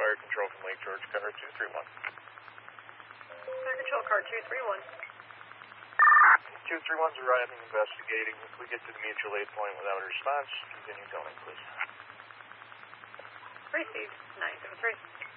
Fire Control from Lake George, car 231. Fire Control, car 231. 231's arriving, investigating. If we get to the mutual aid point without a response, continue towing, please. Received, 973.